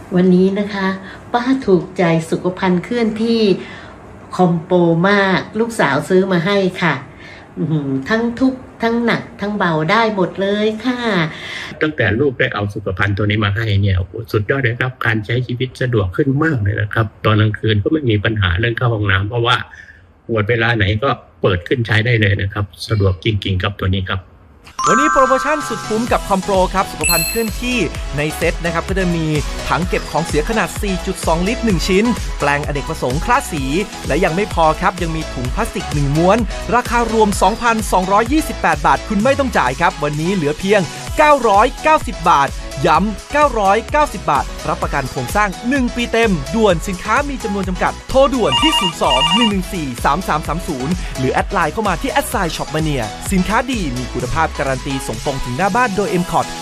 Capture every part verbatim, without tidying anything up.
วันนี้นะคะป้าถูกใจสุขภัณฑ์เคลื่อนที่คอมโปมากลูกสาวซื้อมาให้ค่ะทั้งทุกทั้งหนักทั้งเบาได้หมดเลยค่ะตั้งแต่ลูกได้เอาสุขภัณฑ์ตัวนี้มาให้เนี่ยสุดยอดเลยครับการใช้ชีวิตสะดวกขึ้นมากเลยนะครับตอนกลางคืนก็ไม่มีปัญหาเรื่องเข้าห้องน้ำเพราะว่าหมดเวลาไหนก็เปิดขึ้นใช้ได้เลยนะครับสะดวกจริงๆกับตัวนี้ครับวันนี้โปรโมชั่นสุดคุ้มกับคอมโปรครับสุขภัณฑ์เคลื่อนที่ในเซ็ตนะครับก็จะมีถังเก็บของเสียขนาด สี่จุดสอง ลิตรหนึ่งชิ้นแปลงอเนกประสงค์คลาสสีและยังไม่พอครับยังมีถุงพลาสติกหนึ่งม้วนราคารวม สองพันสองร้อยยี่สิบแปด บาทคุณไม่ต้องจ่ายครับวันนี้เหลือเพียงเก้าร้อยเก้าสิบบาทย้ำเก้าร้อยเก้าสิบบาทรับประกันโครงสร้างหนึ่งปีเต็มด่วนสินค้ามีจำนวนจำกัดโทรด่วนที่ศูนย์ สอง หนึ่ง หนึ่ง สี่ สาม สาม สาม ศูนย์หรือแอดไลน์เข้ามาที่แอดไซน์ช็อปมาเนียสินค้าดีมีคุณภาพการันตีส่งตรงถึงหน้าบ้านโดย เอ็ม คอร์ ที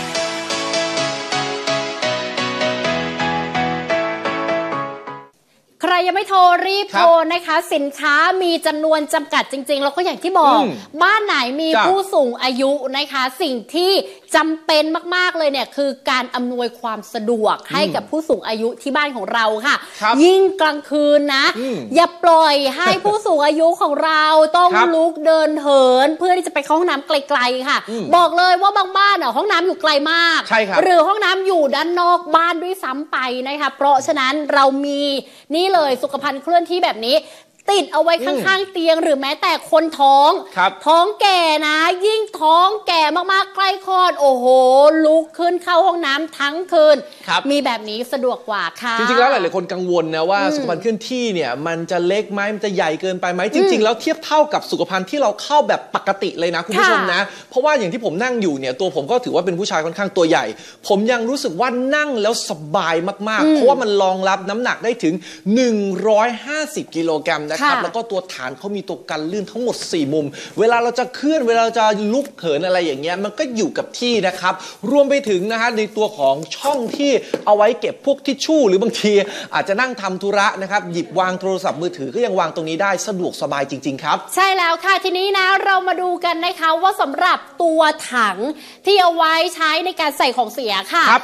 ใครยังไม่โทรรีบโทรนะคะสินค้ามีจำนวนจำกัดจริงๆแล้วก็อย่างที่บอกบ้านไหนมีผู้สูงอายุนะคะสิ่งที่จำเป็นมากๆเลยเนี่ยคือการอำนวยความสะดวกให้กับผู้สูงอายุที่บ้านของเราค่ะยิ่งกลางคืนนะอย่าปล่อยให้ผู้สูงอายุของเราต้องลุกเดินเหินเพื่อที่จะไปเข้าห้องน้ำไกลๆค่ะบอกเลยว่าบางบ้านอ่ะห้องน้ำอยู่ไกลมากหรือห้องน้ำอยู่ด้านนอกบ้านด้วยซ้ำไปนะคะเพราะฉะนั้นเรามีนี่เลยสุขภัณฑ์เคลื่อนที่แบบนี้ติดเอาไว้ข้างๆเตียงหรือแม้แต่คนท้องท้องแก่นะยิ่งท้องแก่มากๆใกล้คลอดโอ้โหลุกขึ้นเข้าห้องน้ำทั้งคืนมีแบบนี้สะดวกกว่าค่ะจริงๆแล้วหลายๆคนกังวลนะว่าสุขภัณฑ์เคลื่อนที่เนี่ยมันจะเล็กไหมมันจะใหญ่เกินไปไหมจริงๆแล้วเทียบเท่ากับสุขภัณฑ์ที่เราเข้าแบบปกติเลยนะคุณผู้ชมนะเพราะว่าอย่างที่ผมนั่งอยู่เนี่ยตัวผมก็ถือว่าเป็นผู้ชายค่อนข้างตัวใหญ่ผมยังรู้สึกว่านั่งแล้วสบายมากๆเพราะว่ามันรองรับน้ำหนักได้ถึงหนึ่งร้อยห้าสิบกิโลกรัมนะครับแล้วก็ตัวฐานเขามีตัวกันลื่นทั้งหมดสี่มุมเวลาเราจะเคลื่อนเวลาเราจะลุกเขินอะไรอย่างเงี้ยมันก็อยู่กับที่นะครับรวมไปถึงนะฮะในตัวของช่องที่เอาไว้เก็บพวกทิชชู่หรือบางทีอาจจะนั่งทำธุระนะครับหยิบวางโทรศัพท์มือถือก็ยังวางตรงนี้ได้สะดวกสบายจริงๆครับใช่แล้วค่ะทีนี้นะเรามาดูกันนะคะว่าสำหรับตัวถังที่เอาไว้ใช้ในการใส่ของเสียค่ะ